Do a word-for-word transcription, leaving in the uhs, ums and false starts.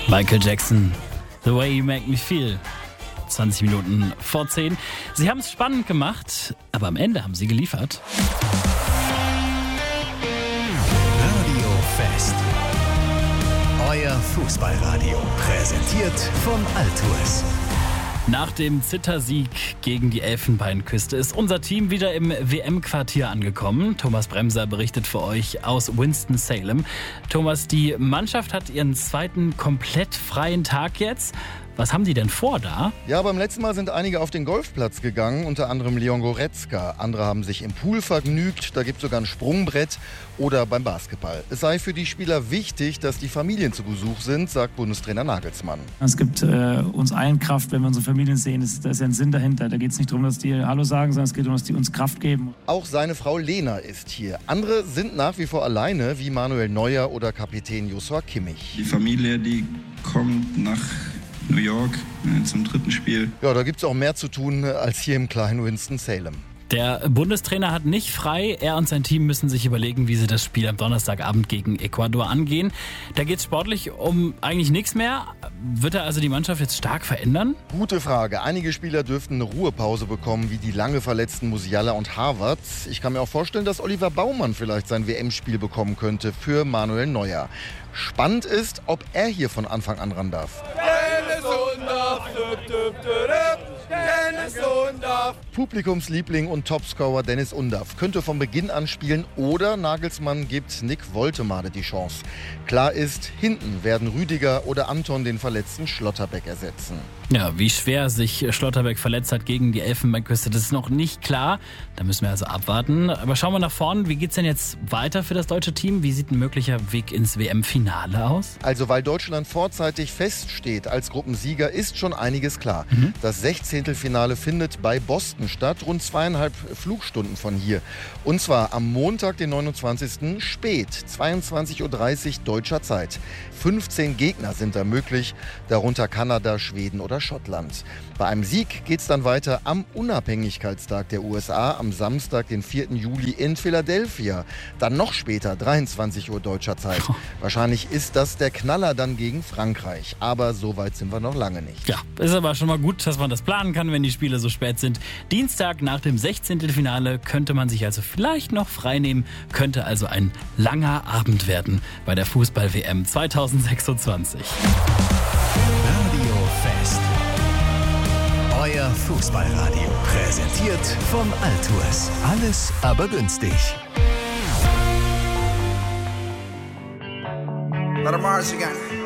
Michael Jackson, The Way You Make Me Feel. zwanzig Minuten vor zehn. Sie haben es spannend gemacht, aber am Ende haben sie geliefert. Radio Fest. Euer Fußballradio. Präsentiert von Altours. Nach dem Zittersieg gegen die Elfenbeinküste ist unser Team wieder im W M-Quartier angekommen. Thomas Bremser berichtet für euch aus Winston-Salem. Thomas, die Mannschaft hat ihren zweiten komplett freien Tag jetzt. Was haben die denn vor da? Ja, beim letzten Mal sind einige auf den Golfplatz gegangen, unter anderem Leon Goretzka. Andere haben sich im Pool vergnügt, da gibt es sogar ein Sprungbrett oder beim Basketball. Es sei für die Spieler wichtig, dass die Familien zu Besuch sind, sagt Bundestrainer Nagelsmann. Es gibt äh, uns allen Kraft, wenn wir unsere Familien sehen. Das, da ist ja ein Sinn dahinter. Da geht es nicht darum, dass die Hallo sagen, sondern es geht darum, dass die uns Kraft geben. Auch seine Frau Lena ist hier. Andere sind nach wie vor alleine, wie Manuel Neuer oder Kapitän Joshua Kimmich. Die Familie, die kommt nach New York äh, zum dritten Spiel. Ja, da gibt es auch mehr zu tun als hier im kleinen Winston-Salem. Der Bundestrainer hat nicht frei. Er und sein Team müssen sich überlegen, wie sie das Spiel am Donnerstagabend gegen Ecuador angehen. Da geht es sportlich um eigentlich nichts mehr. Wird er also die Mannschaft jetzt stark verändern? Gute Frage. Einige Spieler dürften eine Ruhepause bekommen, wie die lange verletzten Musiala und Harvard. Ich kann mir auch vorstellen, dass Oliver Baumann vielleicht sein W M-Spiel bekommen könnte für Manuel Neuer. Spannend ist, ob er hier von Anfang an ran darf. Publikumsliebling und Topscorer Dennis Undaff könnte von Beginn an spielen oder Nagelsmann gibt Nick Woltemade die Chance. Klar ist, hinten werden Rüdiger oder Anton den verletzten Schlotterbeck ersetzen. Ja, wie schwer sich Schlotterbeck verletzt hat gegen die Elfenbeinküste, das ist noch nicht klar. Da müssen wir also abwarten. Aber schauen wir nach vorne. Wie geht's denn jetzt weiter für das deutsche Team? Wie sieht ein möglicher Weg ins W M-Finale aus? Also, weil Deutschland vorzeitig feststeht als Gruppensieger, ist schon einiges klar. Mhm. Das Sechzehntelfinale findet bei Boston statt, rund zweieinhalb Flugstunden von hier. Und zwar am Montag, den neunundzwanzigsten spät, zweiundzwanzig Uhr dreißig deutscher Zeit. fünfzehn Gegner sind da möglich, darunter Kanada, Schweden oder Schottland. Bei einem Sieg geht es dann weiter am Unabhängigkeitstag der U S A am Samstag, den vierten Juli in Philadelphia. Dann noch später, dreiundzwanzig Uhr deutscher Zeit. Wahrscheinlich ist das der Knaller dann gegen Frankreich. Aber so weit sind wir noch lange nicht. Ja, ist aber schon mal gut, dass man das planen kann, wenn die Spiele so spät sind. Dienstag nach dem Sechzehntelfinale könnte man sich also vielleicht noch freinehmen. Könnte also ein langer Abend werden bei der Fußball-W M zweitausendsechsundzwanzig. Radio Fest. Euer Fußballradio. Präsentiert von Altours. Alles aber günstig. Let 'em march again.